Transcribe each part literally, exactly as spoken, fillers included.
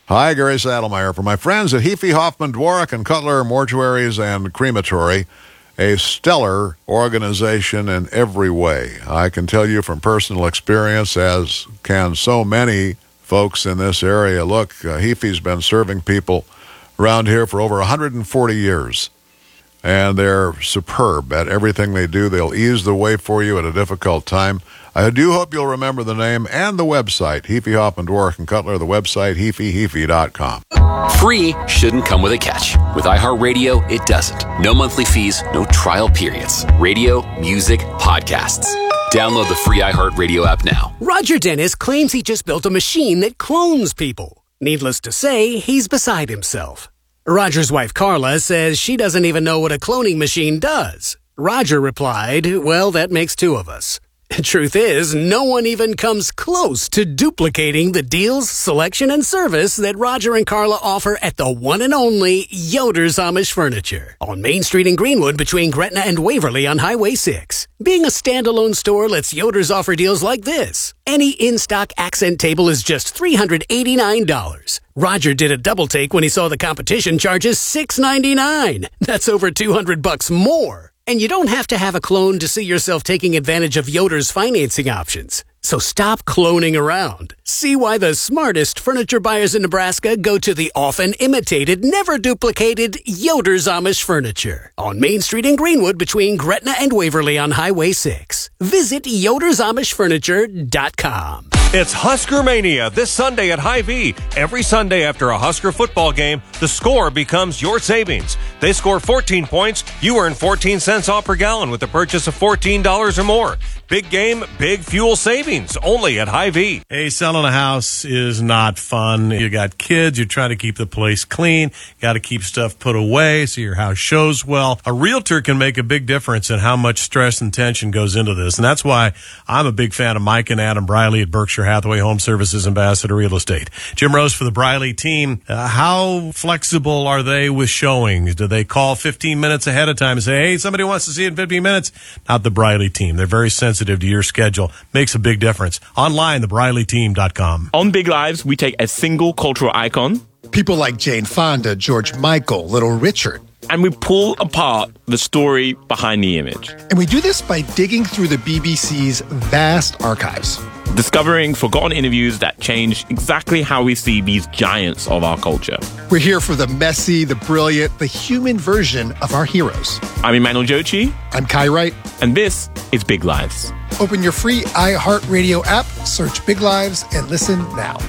Hi, Gary Saddlemeyer. For my friends at Heafy, Hoffman, Dworak, and Cutler Mortuaries and Crematory, a stellar organization in every way. I can tell you from personal experience, as can so many folks in this area. Look, uh, Heafy's been serving people around here for over one hundred forty years, and they're superb at everything they do. They'll ease the way for you at a difficult time. I do hope you'll remember the name and the website, Heafy, Hoffman, Dworak, and Cutler. The website, heafy heafy dot com. Free shouldn't come with a catch. With iHeartRadio, it doesn't. No monthly fees, no trial periods. Radio, music, podcasts. Download the free iHeartRadio app now. Roger Dennis claims he just built a machine that clones people. Needless to say, he's beside himself. Roger's wife, Carla, says she doesn't even know what a cloning machine does. Roger replied, well, that makes two of us. Truth is, no one even comes close to duplicating the deals, selection, and service that Roger and Carla offer at the one and only Yoder's Amish Furniture on Main Street in Greenwood between Gretna and Waverly on Highway six. Being a standalone store lets Yoder's offer deals like this. Any in-stock accent table is just three hundred eighty-nine dollars. Roger did a double take when he saw the competition charges six hundred ninety-nine dollars. That's over two hundred bucks more. And you don't have to have a clone to see yourself taking advantage of Yoder's financing options. So stop cloning around. See why the smartest furniture buyers in Nebraska go to the often imitated, never duplicated Yoder's Amish Furniture on Main Street in Greenwood between Gretna and Waverly on Highway six. Visit yoders amish furniture dot com. It's Husker Mania this Sunday at Hy-Vee. Every Sunday after a Husker football game, the score becomes your savings. They score fourteen points, you earn fourteen cents off per gallon with a purchase of fourteen dollars or more. Big game, big fuel savings, only at Hy-Vee. Hey, selling a house is not fun. You got kids, you're trying to keep the place clean, got to keep stuff put away so your house shows well. A realtor can make a big difference in how much stress and tension goes into this, and that's why I'm a big fan of Mike and Adam Briley at Berkshire Hathaway Home Services Ambassador Real Estate. Jim Rose for the Briley team. Uh, how flexible are they with showings? Do they call fifteen minutes ahead of time and say, hey, somebody wants to see it in fifteen minutes? Not the Briley team. They're very sensitive to your schedule. Makes a big difference. Online, the briley team dot com. On Big Lives, we take a single cultural icon. People like Jane Fonda, George Michael, Little Richard. And we pull apart the story behind the image. And we do this by digging through the B B C's vast archives. Discovering forgotten interviews that change exactly how we see these giants of our culture. We're here for the messy, the brilliant, the human version of our heroes. I'm Emmanuel Jochi. I'm Kai Wright. And this is Big Lives. Open your free iHeartRadio app, search Big Lives, and listen now.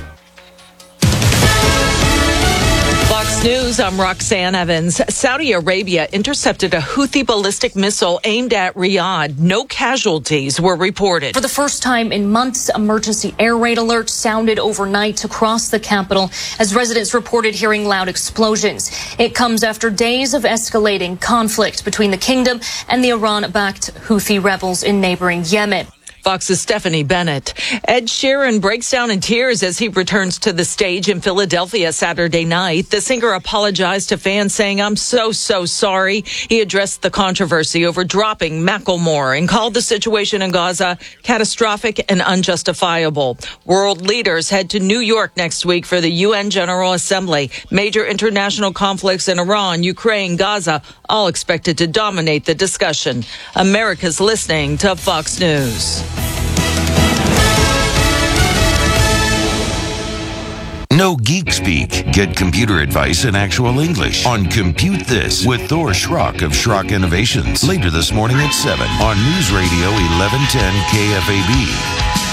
Fox News, I'm Roxanne Evans. Saudi Arabia intercepted a Houthi ballistic missile aimed at Riyadh. No casualties were reported. For the first time in months, emergency air raid alerts sounded overnight across the capital as residents reported hearing loud explosions. It comes after days of escalating conflict between the kingdom and the Iran-backed Houthi rebels in neighboring Yemen. Fox's Stephanie Bennett. Ed Sheeran breaks down in tears as he returns to the stage in Philadelphia Saturday night. The singer apologized to fans, saying, I'm so, so sorry. He addressed the controversy over dropping Macklemore and called the situation in Gaza catastrophic and unjustifiable. World leaders head to New York next week for the U N General Assembly. Major international conflicts in Iran, Ukraine, Gaza, all expected to dominate the discussion. America's listening to Fox News. No geek speak. Get computer advice in actual English on Compute This with Thor Schrock of Schrock Innovations. Later this morning at seven on News Radio eleven ten K F A B.